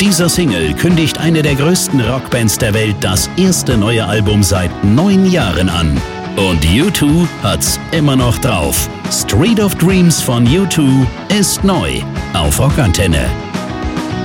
dieser Single kündigt eine der größten Rockbands der Welt das erste neue Album seit 9 Jahren an. Und U2 hat's immer noch drauf. Street of Dreams von U2 ist neu auf Rockantenne.